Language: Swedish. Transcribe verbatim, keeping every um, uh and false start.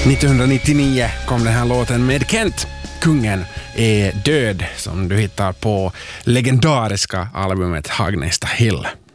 nittonhundranittionio kom den här låten med Kent. Kungen är död, som du hittar på legendariska albumet Hagnesta Hill.